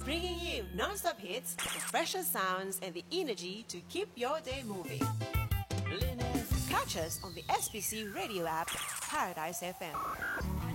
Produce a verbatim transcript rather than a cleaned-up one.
bringing you non-stop hits, the freshest sounds, and the energy to keep your day moving. Catch us on the S B C radio app, Paradise F M.